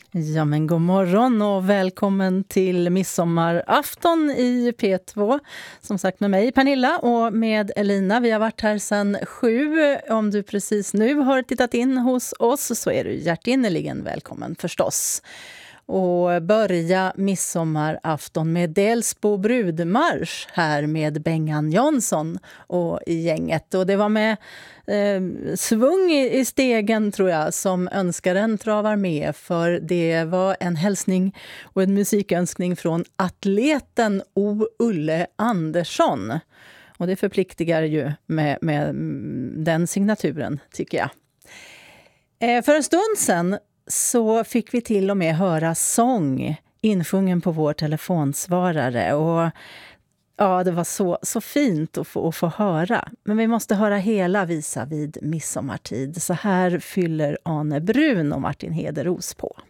Ja, men god morgon och välkommen till midsommarafton i P2. Som sagt med mig Pernilla och med Elina. Vi har varit här sedan 7. Om du precis nu har tittat in hos oss så är du hjärtinnerligen välkommen förstås. Och börja midsommarafton med Delsbo brudmarsch här med Bengan Jansson och i gänget. Och det var med svung i stegen tror jag som önskaren travar med, för det var en hälsning och en musikönskning från atleten O. Ulle Andersson. Och det förpliktigar ju med den signaturen tycker jag. För en stund sedan så fick vi till och med höra sång insjungen på vår telefonsvarare. Och ja, det var så fint att få höra. Men vi måste höra hela visa vid midsommartid. Så här fyller Ane Brun och Martin Hederos på.